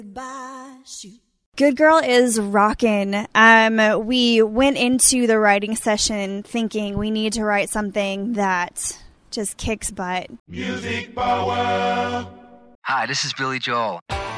Good Girl is rockin'. We went into the writing session thinking we need to write something that just kicks butt. Music power. Hi, this is Billy Joel.